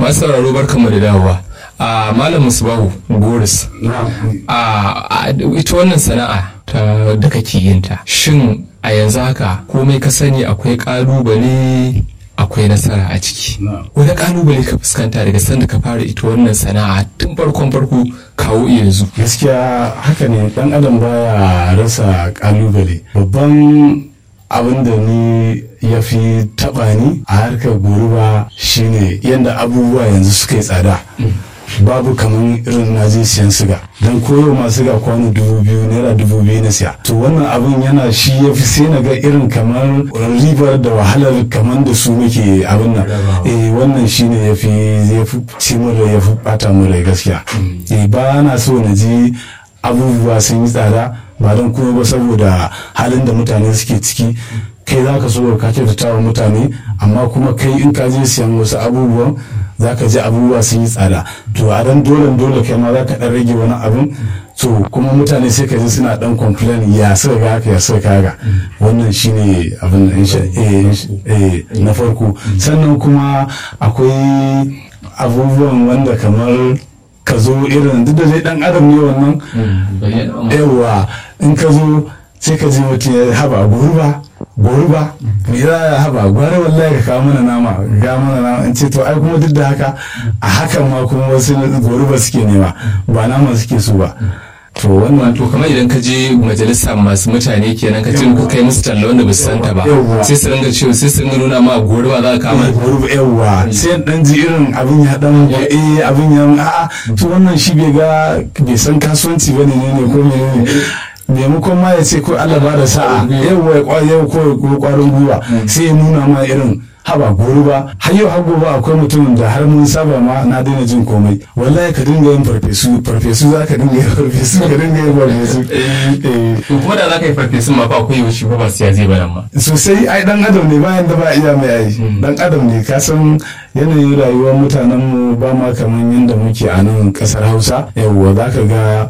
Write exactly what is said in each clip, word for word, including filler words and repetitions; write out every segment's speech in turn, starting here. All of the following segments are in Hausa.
masu sauraro barkanmu da dawowa. a malam Musbahu Goris, a ita wannan sana'a ta da kake yin ta, shin a yanzu haka komai ka sani akwai kalubale akwai nasara a ciki? Wani kalubale ka fuskanta daga sanda ka fara ita wannan sana'a tun farkon farko kawo yanzu? Gaskiya haka ne, dan adam baya rasa kalubale. Babban abin da ni ya fi taba ni a harkar goruba shine yadda abubuwa yanzu suka yi tsada. Babu kamar irin na je siyan siga, don koyo ma siga kwano dubu biyu naira dubu biyu na siya. To wannan abin yana shi ya fi sai na ga irin kamar ribar da wahalar kamar da su muke abin nan. Eh wannan shi ne ya fi ya fi ci min rai, ya fi bata min rai gaskiya. Eh ba na so na ji abubuwa sun yi tsada ba don kuma ba saboda halin da mutane suke ciki. Kai za ka so ka kyautata wa mutane, amma kuma kai in ka je siyan wasu abubuwan za ka ji abubuwa sun yi tsada. To a dan dole dole kai ma za ka dan rage wani abin, to kuma mutane sai ka ji suna dan complain ya suka ga haka ya suka ga. Wannan shine abin eh na farko. Sannan kuma akwai abubuwan wanda kamar ka zo irin duk da dai dan adam ne wannan, yawa in ka zo sai ka ji mutum ya haba gurba gurba me ya haba gware wallahi ka kawo mana nama ga mana nama, in ce to ai kuma duk da haka a hakan ma kuma wasu gurba suke nema ba nama suke so ba. To wannan to kamar idan ka je majalisa masu mutane kenan ka ce ku kai musu talla wanda ba su santa ba, sai su ringa cewa sai su ringa nuna ma gurba za ka kama gurba yawa, sai dan ji irin abin ya dan eh abin ya a'a to wannan shi bai ga bai san kasuwanci bane ne ko menene, maimakon ma ya ce ko Allah ba da sa'a yau yau ko kwarin gwiwa sai ya nuna ma irin haba gori ba. Har yau har gobe akwai mutumin da har mun saba ma na daina jin komai, wallahi ka dinga yin farfesu farfesu za ka dinga yin farfesu ka dinga yin farfesu to kuma da za ka yi farfesun ma ba akwai yaushe ba ba siya zai bana ma sosai. Ai dan adam ne bayan da ba iya mai ai dan adam ne, ka san yanayin rayuwar mutanen mu ba ma kaman yanda muke a nan kasar Hausa. Yawwa za ka ga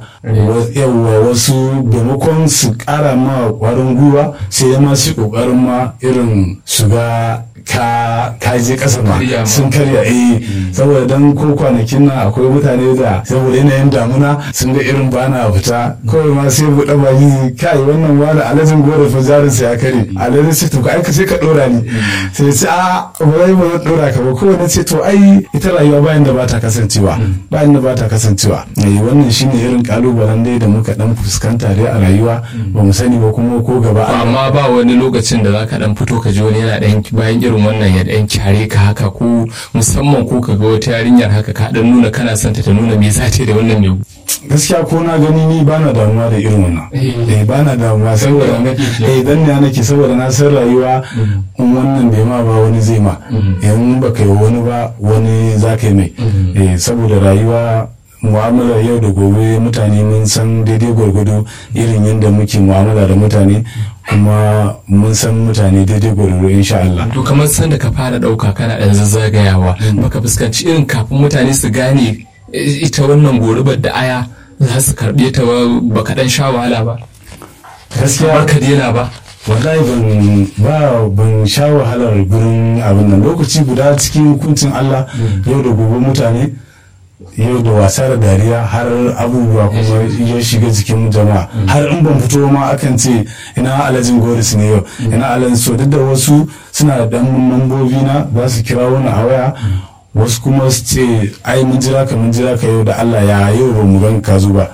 yawwa wasu maimakon su kara ma kwarin gwiwa sai ma su kokarin ma irin su ga ka ka je kasa ma sun karya eh saboda dan ko kwanakin nan akwai mutane da saboda yanayin damuna sun ga irin bana fita kawai ma sai buɗe baki kai wannan wani alajin gore fa jarin sa ya kare alajin sai to ai ka sai ka dora ni sai sai a wai ba zan dora ka ba ko wani ce to ai ita rayuwa bayan da ba ta kasancewa bayan da ba ta kasancewa eh wannan shine irin kalubalen dai da muka dan fuskanta dai a rayuwa ba mu sani ba kuma ko gaba. Amma ba wani lokacin da zaka dan fito ka ji wani yana dan bayan irin wannan ya dan kyare ka haka, ko musamman ko ka ga wata yarinyar haka ka dan nuna kana son ta ta nuna me za ta da wannan mai? Gaskiya ko na gani ni bana damuwa da irin wannan eh bana damuwa saboda eh dan ne nake saboda na san rayuwa in wannan bai ma ba wani zai ma, in baka yi wani ba wani zaka yi mai eh saboda rayuwa mu'amalar yau da gobe mutane mun san daidai gwargwado irin yadda muke mu'amala da mutane, kuma mun san mutane daidai gwargwado insha Allah. To kamar sanda ka fara dauka kana dan zazzagayawa baka fuskanci irin kafin mutane su gane ita wannan gorubar da aya za su karbe ta baka dan sha wahala ba? Gaskiya barka dena ba wallahi ban ba ban sha wahalar gurin abin nan, lokaci guda cikin hukuncin Allah yau da gobe mutane yau da wasa da dariya har abubuwa kuma ya shiga jikin jama'a, har in ban fito ma akan ce ina alajin Goris ne yau ina alajin, so duk da wasu suna da dan mambobi na za su kira wani a waya, wasu kuma su ce ai mun jira ka mun jira ka yau da Allah ya yau ba mu gan ka zo ba.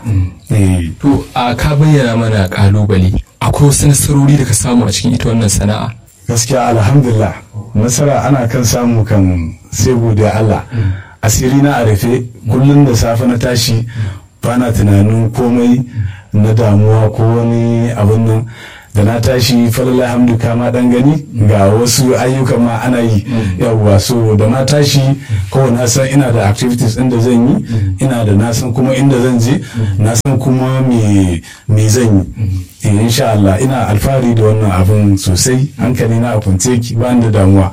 To a ka bayyana mana kalubale, akwai wasu nasarori da ka samu a cikin ita wannan sana'a? Gaskiya alhamdulillah nasara ana kan samu kan sai godiya Allah. Asiri na a rufe kullum da safe na tashi bana tunanin komai na damuwa ko wani abin nan, da na tashi falala hamdu kama dan gani ga wasu ayyukan ma ana yi yawwa, so da na tashi kawai na san ina da activities din da zan yi, ina da na san kuma inda zan je, na san kuma me me zan yi eh insha Allah ina alfahari da wannan abin sosai, hankali na a kwance ki ba da damuwa.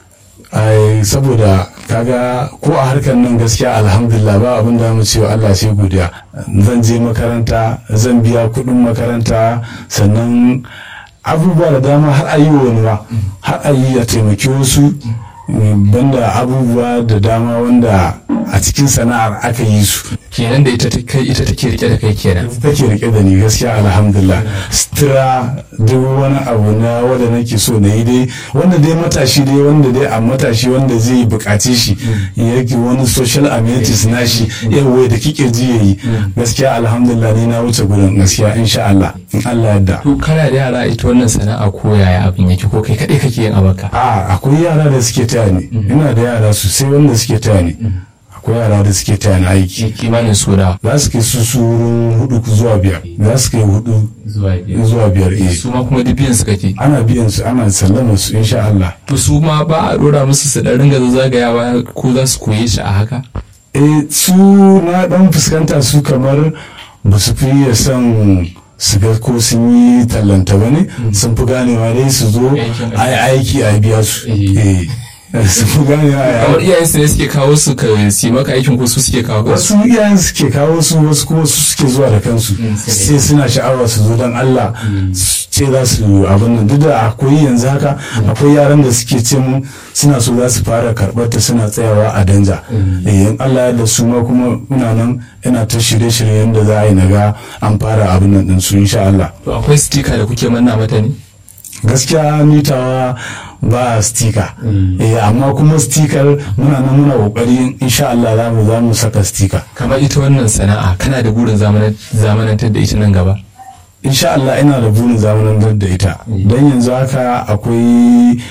ai saboda kaga ko a harkar nan gaskiya alhamdulillah ba abin da mu cewa Allah sai godiya. Zan je makaranta zan biya kuɗin makaranta, sannan abubuwa da dama har ayi wani ma har ayi ya taimaki wasu banda abubuwa da dama wanda a cikin sana'ar aka yi su. Kenan da ita take ita take rike da kai kenan. Ita take rike da ni gaskiya alhamdulillah. Sutura duk wani abu na wanda nake so na yi dai wanda dai matashi dai wanda dai a matashi wanda zai bukaci shi yake wani social amenities na shi yawa da kike ji yayi gaskiya alhamdulillah ni na wuce gurin gaskiya insha Allah in Allah yarda. To kana da yara ita wannan sana'a ko yaya abin yake ko kai kadai kake yin abaka? A akwai yara da suke taya ni ina da yara sosai wanda suke taya ni. Akwai yara da suke taya ni aiki. Kimanin su da za su kai su su wurin hudu zuwa biyar za su kai hudu zuwa biyar eh su ma kuma biyan su kake? Ana biyan su ana sallama su insha Allah. To su ma ba a dora musu su dan ringa zagayawa ko za su koye shi a haka? Eh su na dan fuskanta su kamar ba su fi iya son su ga ko sun yi tallanta ba ne sun fi ganewa dai su zo a yi aiki a biya su eh su fi ganewa a kamar iyayen su ne suke kawo su ka si maka aikin ko su suke kawo wasu iyayen suke kawo su wasu kuma su suke zuwa da kansu sai suna sha'awa su zo don Allah ce za su abin nan duk da akwai yanzu haka akwai yaran da suke ce mun suna so za su fara karɓar ta suna tsayawa a danja in Allah ya da su ma kuma muna nan ina ta shirye-shiryen da za a yi naga an fara abin nan din su insha Allah. To akwai stika da kuke manna mata ne? Gaskiya nitawa ba stika eh amma kuma stikar muna nan muna kokari insha Allah za mu za mu saka stika. Kamar ita wannan sana'a kana da burin zamanantar da ita nan gaba? Insha Allah ina da burin zamanantar da ita don yanzu haka akwai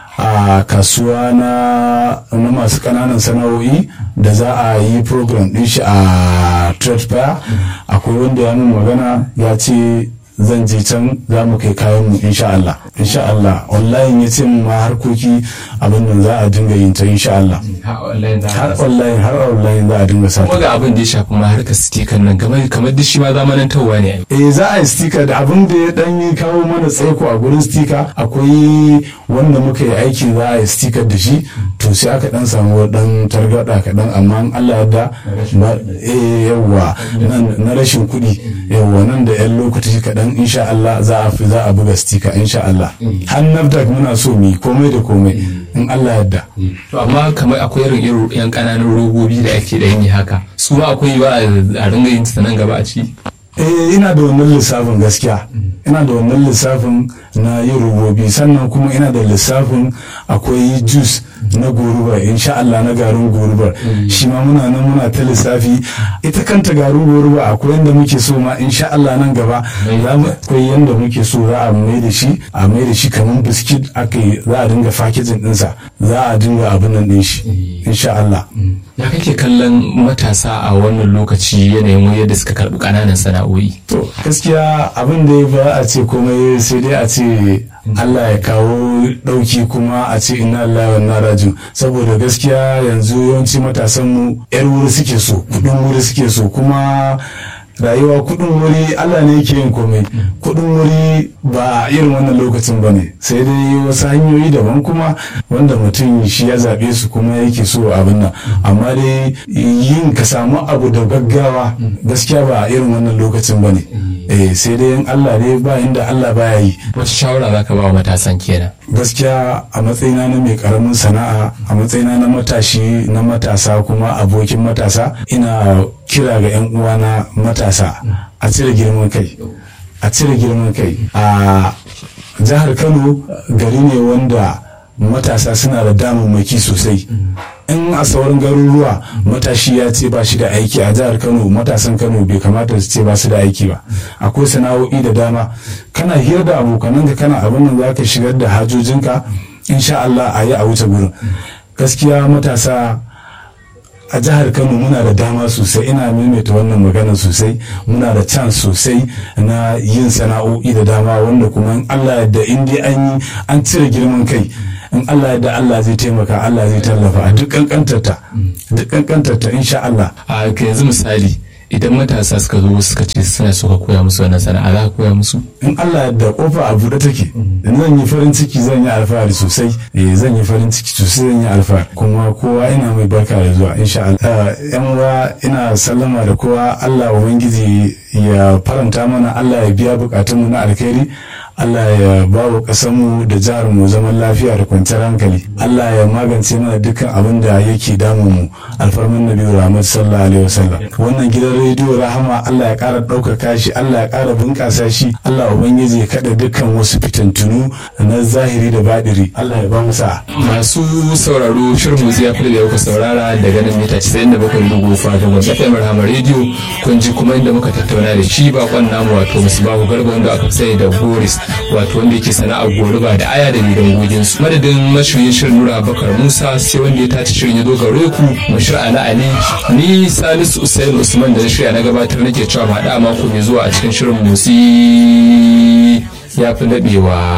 a kasuwa na na masu kananan sana'o'i da za a yi program din shi a trade fair akwai wanda ya min magana ya ce zan je can za mu kai kayan mu insha Allah insha Allah online ya ce ma harkoki abin da za a dinga yin ta insha Allah har online har online za a dinga sa kuma ga abin da ya shafi ma harkar sticker nan kamar kamar duk shi ma zamanantarwa ne eh za a yi sticker da abin da ya dan yi kawo mana tsaiko a gurin sticker akwai wanda muka yi aiki za a yi sticker da shi to sai aka dan samu dan targada kadan amma Allah ya da eh yawa na rashin kuɗi yawa nan da yan lokaci kadan insha Allah za a fi za a buga sticker insha Allah har nafdak muna so mu komai da komai in Allah yadda. To amma kamar akwai irin irin yan kananan robobi da ake da yin haka su ma akwai ba a ringa yin ta nan gaba a ci? Eh ina da wannan lissafin gaskiya ina da wannan lissafin na yin robobi sannan kuma ina da lissafin akwai juice na goruba insha Allah na garin goruba shi ma muna nan muna ta lissafi ita kanta garin goruba akwai yanda muke so ma insha Allah nan gaba za mu akwai yanda muke so za a mai da shi a mai da shi kamar biskit aka za a dinga packaging dinsa za a dinga abin nan din shi insha Allah. Ya kake kallon matasa a wannan lokaci yanayin yadda suka karbi kananan sana'o'i? To gaskiya abin da ba a ce komai sai dai a ce Allah ya kawo ɗauki kuma a ce inna Allah wa inna rajiun saboda gaskiya yanzu yawanci matasan mu yar wuri suke so kudin wuri suke so kuma rayuwa kudin wuri Allah ne yake yin komai kudin wuri ba irin wannan lokacin ba ne sai dai wasu hanyoyi daban kuma wanda mutum shi ya zaɓe su kuma yake so abin nan amma dai yin ka samu abu da gaggawa gaskiya ba irin wannan lokacin ba ne eh sai dai in Allah ne ba inda Allah baya yi. Wace shawara zaka ba wa matasan kenan? Gaskiya a matsayina na mai karamin sana'a a matsayina na matashi na matasa kuma abokin matasa ina kira ga yan uwana matasa a cire girman kai a cire girman kai a jihar Kano gari ne wanda matasa suna da damammaki sosai in a sauran garuruwa matashi ya ce ba shi da aiki a jihar Kano matasan Kano bai kamata su ce ba su da aiki ba akwai sana'o'i da dama kana hira da abokanan ka kana abin nan zaka shigar da hajojinka insha Allah a yi a wuce gurin gaskiya matasa a jihar Kano muna da dama sosai ina maimaita wannan magana sosai muna da chance sosai na yin sana'o'i da dama wanda kuma in Allah da in dai an yi an cire girman kai in Allah da Allah zai taimaka Allah zai tallafa a duk kankantarta duk kankantarta insha Allah. A yanzu misali idan matasa suka zo suka ce suna so ka koya musu wannan sana'a za ka koya musu? In Allah da kofa a buɗe take zan yi farin ciki zan yi alfahari sosai eh zan yi farin ciki sosai zan yi alfahari kuma kowa ina mai barka da zuwa insha Allah. Yan uwa ina sallama da kowa Allah ubangiji ya faranta mana Allah ya biya bukatunmu na alkhairi Allah ya ba wa ƙasarmu da jihar mu zaman lafiya da kwanciyar hankali. Allah ya magance mana dukkan abin da yake damun mu alfarman Nabi Muhammad sallallahu alaihi wasallam. Wannan gidan rediyo Rahama Allah ya ƙara ɗaukaka shi, Allah ya ƙara bunƙasa shi, Allah ubangiji ya kada dukkan wasu fitantunu na zahiri da baɗiri. Allah ya ba mu sa. Masu sauraro shirin mu ya fi da kuka saurara daga nan mita casa'in da bakwai dubu fatan wanda F M Rahama rediyo kun ji kuma inda muka tattauna da shi bakon namu wato Musbahu Garba wanda aka sani da Boris wato wanda yake sana'ar goruba da aya da lidan gogin su. Madadin mashirin shirin Nura Bakar Musa sai wanda ya tace shirin ya zo gare ku Bashir Ala Ali ni Salisu Usain Usman da na shirya na gabatar nake cewa ma da mako mai zuwa a cikin shirin Musi ya fi daɗewa.